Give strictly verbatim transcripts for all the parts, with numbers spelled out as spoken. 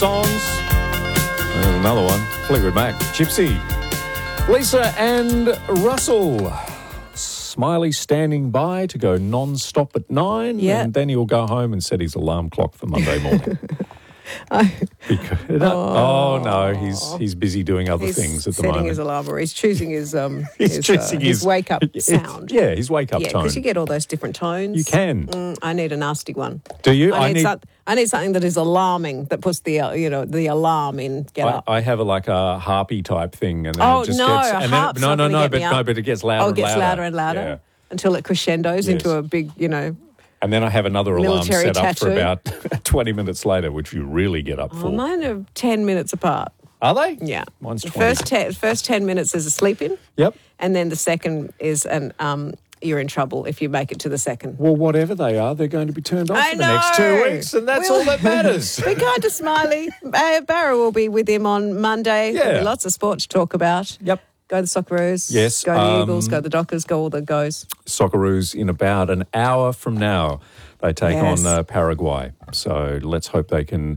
songs. There's another one, Fleetwood Mac, Gypsy. Lisa and Russell. Smiley standing by to go non-stop at nine, Yeah. and then he'll go home and set his alarm clock for Monday morning. I, Because, oh, no, he's he's busy doing other he's things at the setting moment. his alarm, or he's choosing his um He's his, choosing uh, his, his- wake up it's- sound. Yeah, his wake up Yeah, tone. because you get all those different tones. You can. Mm, I need a nasty one. Do you? I, I need, need- some, I need something that is alarming, that puts the uh, you know the alarm in. Get I, up. I have a like a harpy type thing, and then Oh, it just no, gets a and then, harp's no, not no, gonna no, get but me no, up. but it gets louder Oh, it and gets louder, louder and louder Yeah. until it crescendos Yes. into a big, you know. And then I have another alarm Military set up for tattoo. about twenty minutes later, which you really get up Oh, for. mine are ten minutes apart. Are they? Yeah, Mine's the twenty. first ten, first ten minutes is a sleep in. Yep. And then the second is an um, you're in trouble if you make it to the second. Well, whatever they are, they're going to be turned off I for the next two know. weeks, and that's We'll- all that matters. Be kind to Smiley. Uh, Barra will be with him on Monday. There'll Yeah. be lots of sport to talk about. Yep. Go the Socceroos. Yes, Go the um, Eagles. Go the Dockers. Go all the goes. Socceroos in about an hour from now. They take Yes. on uh, Paraguay. So let's hope they can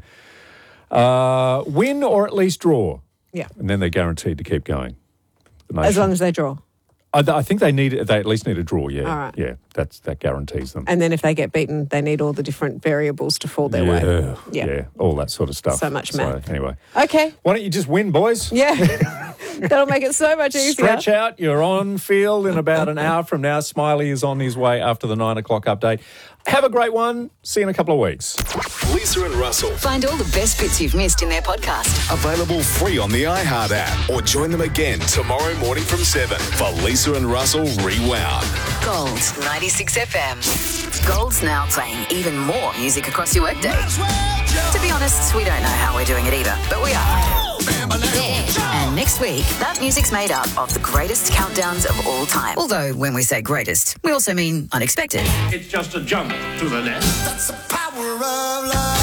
uh, win or at least draw. Yeah. And then they're guaranteed to keep going. The As nation- long as they draw. I, I think they need they at least need a draw. Yeah, All right. yeah, that's that guarantees them. And then if they get beaten, they need all the different variables to fall their yeah, way. yeah, Yeah. all that sort of stuff. So much math. Anyway, Okay. why don't you just win, boys? Yeah. That'll make it so much easier. Stretch out. You're on field in about an hour from now. Smiley is on his way after the nine o'clock update. Have a great one. See you in a couple of weeks. Lisa and Russell. Find all the best bits you've missed in their podcast. Available free on the iHeart app or join them again tomorrow morning from seven for Lisa and Russell Rewound. Gold ninety-six F M. Gold's now playing even more music across your workday. To be honest, we don't know how we're doing it either, but we are. And next week, that music's made up of the greatest countdowns of all time. Although, when we say greatest, we also mean unexpected. It's just a jump to the left. That's the power of love.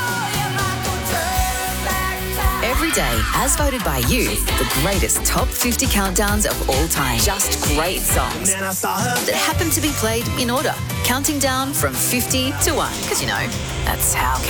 Every day, as voted by you, the greatest top fifty countdowns of all time. Just great songs Then I saw her. that happen to be played in order, counting down from fifty to one. Because, you know, that's how